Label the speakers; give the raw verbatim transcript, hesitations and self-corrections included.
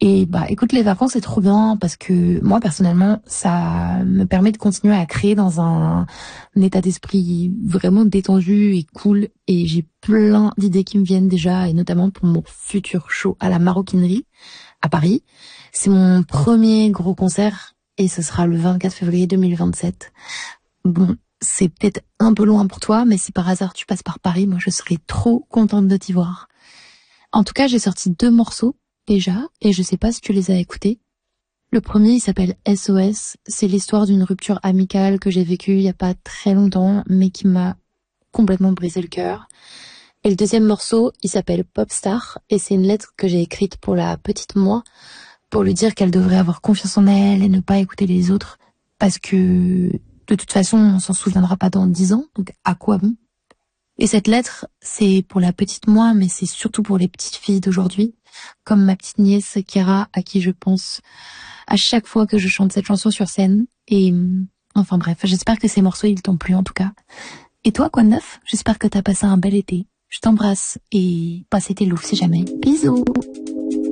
Speaker 1: Et bah écoute, les vacances c'est trop bien parce que moi personnellement ça me permet de continuer à créer dans un, un état d'esprit vraiment détendu et cool, et j'ai plein d'idées qui me viennent déjà, et notamment pour mon futur show à la Maroquinerie à Paris. C'est mon premier gros concert et ce sera le vingt-quatre février deux mille vingt-sept. Bon, c'est peut-être un peu loin pour toi, mais si par hasard tu passes par Paris, moi je serais trop contente de t'y voir. En tout cas, j'ai sorti deux morceaux déjà, et je sais pas si tu les as écoutés. Le premier, il s'appelle S O S. C'est l'histoire d'une rupture amicale que j'ai vécue il y a pas très longtemps, mais qui m'a complètement brisé le cœur. Et le deuxième morceau, il s'appelle Popstar, et c'est une lettre que j'ai écrite pour la petite moi, pour lui dire qu'elle devrait avoir confiance en elle et ne pas écouter les autres, parce que de toute façon, on s'en souviendra pas dans dix ans, donc à quoi bon? Et cette lettre, c'est pour la petite moi, mais c'est surtout pour les petites filles d'aujourd'hui, comme ma petite nièce Kira, à qui je pense à chaque fois que je chante cette chanson sur scène. Et enfin bref, j'espère que ces morceaux, ils t'ont plu en tout cas. Et toi, quoi de neuf? J'espère que t'as passé un bel été. Je t'embrasse et passe tes loups si jamais. Bisous!